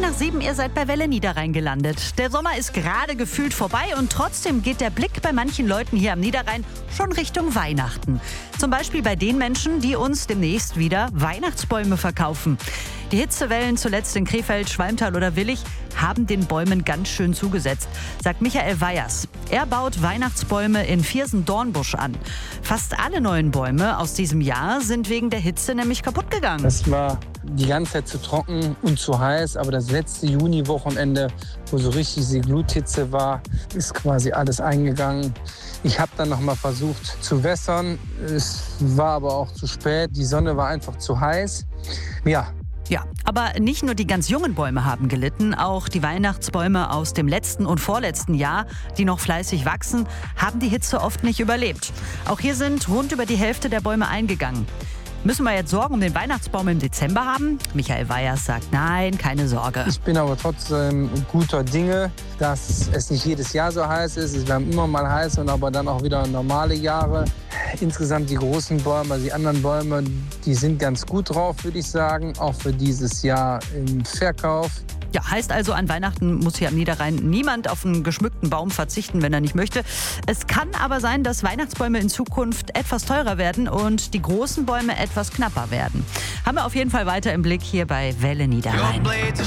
7, ihr seid bei Welle Niederrhein gelandet. Der Sommer ist gerade gefühlt vorbei und trotzdem geht der Blick bei manchen Leuten hier am Niederrhein schon Richtung Weihnachten. Zum Beispiel bei den Menschen, die uns demnächst wieder Weihnachtsbäume verkaufen. Die Hitzewellen zuletzt in Krefeld, Schwalmtal oder Willich haben den Bäumen ganz schön zugesetzt, sagt Michael Weyers. Er baut Weihnachtsbäume in Viersen-Dornbusch an. Fast alle neuen Bäume aus diesem Jahr sind wegen der Hitze nämlich kaputt gegangen. Es war die ganze Zeit zu trocken und zu heiß, aber das letzte Juni-Wochenende, wo so richtig die Gluthitze war, ist quasi alles eingegangen. Ich habe dann noch mal versucht zu wässern. Es war aber auch zu spät. Die Sonne war einfach zu heiß. Ja, aber nicht nur die ganz jungen Bäume haben gelitten, auch die Weihnachtsbäume aus dem letzten und vorletzten Jahr, die noch fleißig wachsen, haben die Hitze oft nicht überlebt. Auch hier sind rund über die Hälfte der Bäume eingegangen. Müssen wir jetzt Sorgen um den Weihnachtsbaum im Dezember haben? Michael Weyers sagt, nein, keine Sorge. Ich bin aber trotzdem guter Dinge, dass es nicht jedes Jahr so heiß ist. Es werden immer mal heiß und aber dann auch wieder normale Jahre. Insgesamt die großen Bäume, die anderen Bäume, die sind ganz gut drauf, würde ich sagen. Auch für dieses Jahr im Verkauf. Ja, heißt also, an Weihnachten muss hier am Niederrhein niemand auf einen geschmückten Baum verzichten, wenn er nicht möchte. Es kann aber sein, dass Weihnachtsbäume in Zukunft etwas teurer werden und die großen Bäume etwas knapper werden. Haben wir auf jeden Fall weiter im Blick hier bei Welle Niederrhein.